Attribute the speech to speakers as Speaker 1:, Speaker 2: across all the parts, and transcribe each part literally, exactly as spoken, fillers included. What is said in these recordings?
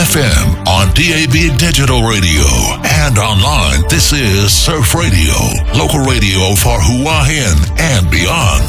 Speaker 1: F M, on D A B Digital Radio, and online. This is Surf Radio, local radio for Hua Hin and beyond.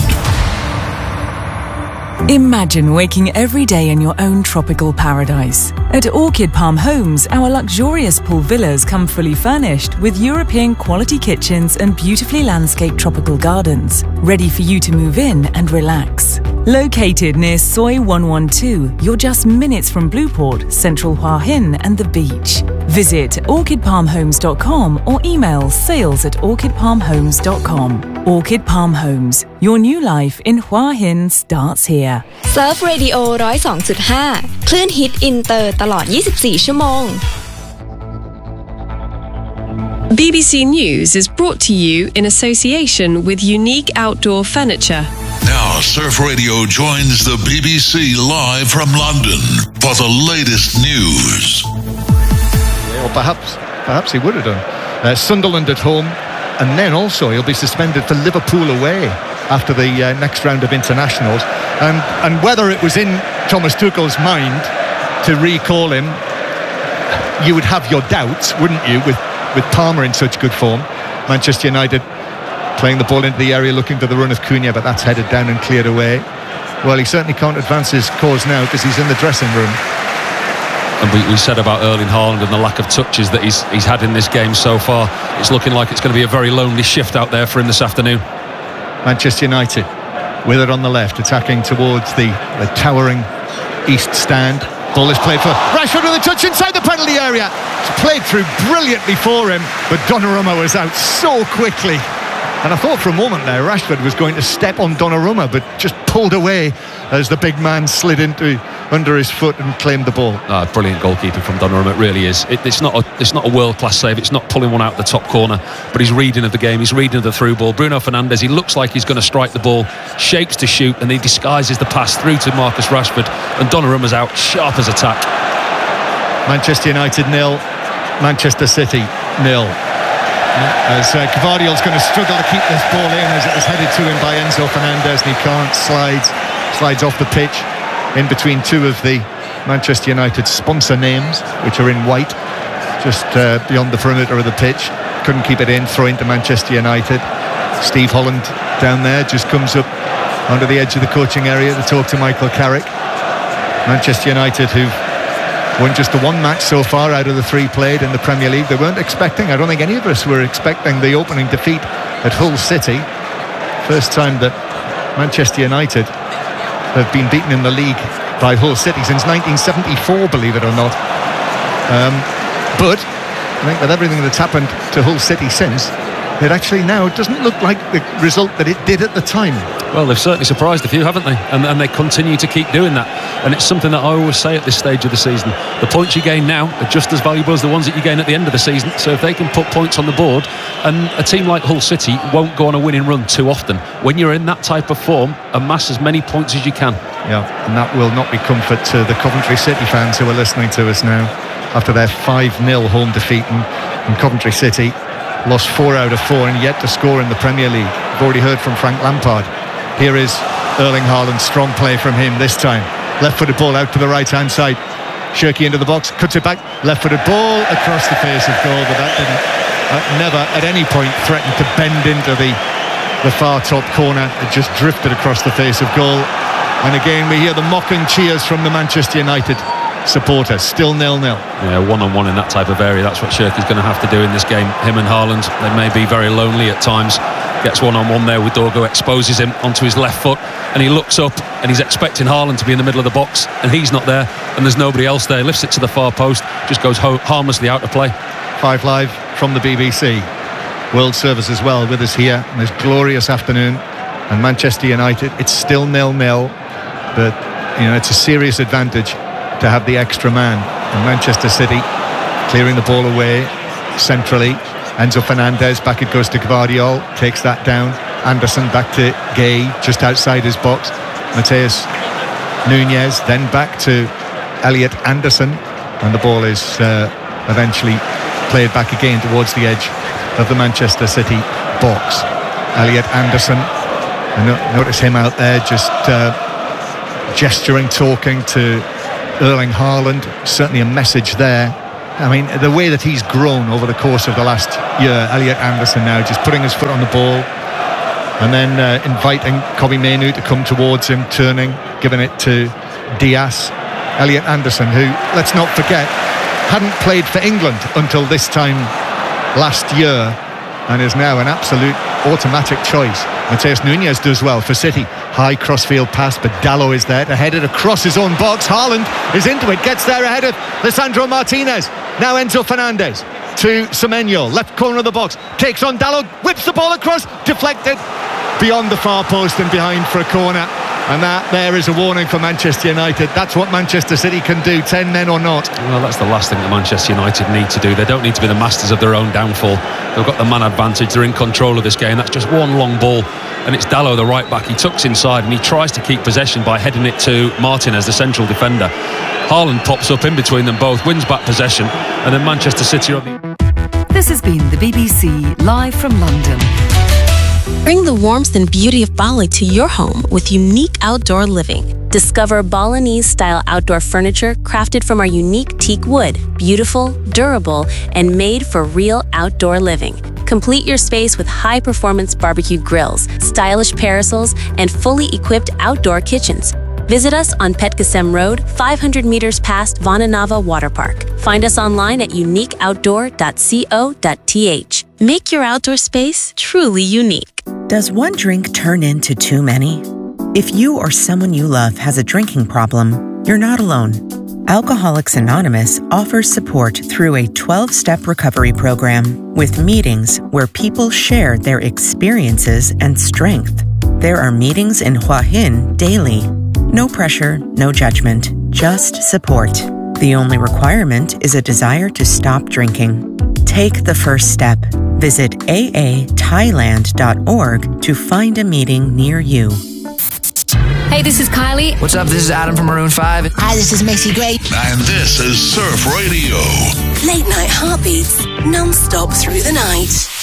Speaker 2: Imagine waking every day in your own tropical paradise. At Orchid Palm Homes, our luxurious pool villas come fully furnished with European quality kitchens and beautifully landscaped tropical gardens, ready for you to move in and relax. Located near Soi one one two, you're just minutes from Blueport, Central Hua Hin and the beach. Visit orchid palm homes dot com or email sales at orchid palm homes dot com. Orchid Palm Homes, your new life in Hua Hin starts here.
Speaker 3: Surf Radio หนึ่งศูนย์สองจุดห้า คลื่นฮิตอินเตอร์ตลอดยี่สิบสี่ชั่วโมง
Speaker 4: B B C News is brought to you in association with Unique Outdoor Furniture.
Speaker 1: Now, Surf Radio joins the B B C live from London for the latest news.
Speaker 5: Or perhaps, perhaps he would have done. Uh, Sunderland at home, and then also he'll be suspended for Liverpool away after the uh, next round of internationals. And and whether it was in Thomas Tuchel's mind to recall him, you would have your doubts, wouldn't you, with, with Palmer in such good form. Manchester United playing the ball into the area, looking for the run of Cunha, but that's headed down and cleared away. Well, he certainly can't advance his cause now because he's in the dressing room.
Speaker 6: And we, we said about Erling Haaland and the lack of touches that he's he's had in this game so far. It's looking like it's going to be a very lonely shift out there for him this afternoon.
Speaker 5: Manchester United with it on the left, attacking towards the, the towering east stand. Ball is played for Rashford with a touch inside the penalty area. It's played through brilliantly for him, but Donnarumma was out so quickly. And I thought for a moment there Rashford was going to step on Donnarumma, but just pulled away as the big man slid into under his foot and claimed the ball.
Speaker 6: Ah, brilliant goalkeeping from Donnarumma, it really is. It, it's not a it's not a world-class save, it's not pulling one out the top corner, but he's reading of the game, he's reading of the through ball. Bruno Fernandes, he looks like he's going to strike the ball, shapes to shoot, and he disguises the pass through to Marcus Rashford, and Donnarumma's out, sharp as a tack.
Speaker 5: Manchester United nil, Manchester City nil. As uh, Gvardiol's going to struggle to keep this ball in as it was headed to him by Enzo Fernandez, and he can't, slides, slides off the pitch in between two of the Manchester United sponsor names, which are in white, just uh, beyond the perimeter of the pitch. Couldn't keep it in, throw into Manchester United. Steve Holland down there just comes up onto the edge of the coaching area to talk to Michael Carrick. Manchester United, who've won just the one match so far out of the three played in the Premier League. They weren't expecting, I don't think any of us were expecting the opening defeat at Hull City. First time that Manchester United have been beaten in the league by Hull City since nineteen seventy-four, believe it or not. Um, but I think with everything that's happened to Hull City since, it actually now doesn't look like the result that it did at the time.
Speaker 6: Well, they've certainly surprised a few, haven't they? And, and they continue to keep doing that. And it's something that I always say at this stage of the season. The points you gain now are just as valuable as the ones that you gain at the end of the season. So if they can put points on the board, and a team like Hull City won't go on a winning run too often. When you're in that type of form, amass as many points as you can.
Speaker 5: Yeah, and that will not be comfort to the Coventry City fans who are listening to us now after their five nil home defeat in, in Coventry City. Lost four out of four and yet to score in the Premier League. We've already heard from Frank Lampard. Here is Erling Haaland, strong play from him this time. Left-footed ball out to the right-hand side. Shirky into the box, cuts it back. Left-footed ball across the face of goal, but that didn't, that never at any point threatened to bend into the, the far top corner. It just drifted across the face of goal. And again, we hear the mocking cheers from the Manchester United supporters. Still nil-nil.
Speaker 6: Yeah, one-on-one in that type of area. That's what Shirky's going to have to do in this game. Him and Haaland, they may be very lonely at times. Gets one-on-one there with Dorgo, exposes him onto his left foot, and he looks up and he's expecting Haaland to be in the middle of the box, and he's not there, and there's nobody else there. Lifts it to the far post, just goes ho- harmlessly out of play.
Speaker 5: Five Live from the B B C World Service as well with us here on this glorious afternoon. And Manchester United, it's still nil-nil, but you know it's a serious advantage to have the extra man. And Manchester City clearing the ball away centrally. Enzo Fernandez, back it goes to Gvardiol, takes that down. Anderson back to Gay, just outside his box. Mateus Nunez, then back to Elliot Anderson, and the ball is uh, eventually played back again towards the edge of the Manchester City box. Elliot Anderson, I no- notice him out there just uh, gesturing, talking to Erling Haaland, certainly a message there. I mean, the way that he's grown over the course of the last year, Elliot Anderson now just putting his foot on the ball and then uh, inviting Kobbie Mainoo to come towards him, turning, giving it to Diaz. Elliot Anderson, who, let's not forget, hadn't played for England until this time last year and is now an absolute automatic choice. Matheus Nunes does well for City. High crossfield pass, but Dalot is there to head it across his own box. Haaland is into it, gets there ahead of Lisandro Martinez. Now Enzo Fernandez to Semenyo, left corner of the box, takes on Dalot, whips the ball across, deflected beyond the far post and behind for a corner. And that there is a warning for Manchester United. That's what Manchester City can do, ten men or not.
Speaker 6: Well, that's the last thing that Manchester United need to do. They don't need to be the masters of their own downfall. They've got the man advantage. They're in control of this game. That's just one long ball. And it's Dalot, the right back. He tucks inside and he tries to keep possession by heading it to Martinez, the central defender. Haaland pops up in between them both, wins back possession, and then Manchester City are on the...
Speaker 2: This has been the B B C live from London.
Speaker 7: Bring the warmth and beauty of Bali to your home with unique outdoor living. Discover Balinese-style outdoor furniture crafted from our unique teak wood, beautiful, durable, and made for real outdoor living. Complete your space with high-performance barbecue grills, stylish parasols, and fully equipped outdoor kitchens. Visit us on Petgasem Road, five hundred meters past Vananava Water Park. Find us online at unique outdoor dot co dot t h. Make your outdoor space truly unique.
Speaker 8: Does one drink turn into too many? If you or someone you love has a drinking problem, you're not alone. Alcoholics Anonymous offers support through a twelve-step recovery program with meetings where people share their experiences and strength. There are meetings in Hua Hin daily. No pressure, no judgment, just support. The only requirement is a desire to stop drinking. Take the first step. Visit a a thailand dot org to find a meeting near you.
Speaker 9: Hey, this is Kylie.
Speaker 10: What's up? This is Adam from Maroon five.
Speaker 11: Hi, this is Macy Gray.
Speaker 1: And this is Surf Radio.
Speaker 11: Late night heartbeats, non-stop through the night.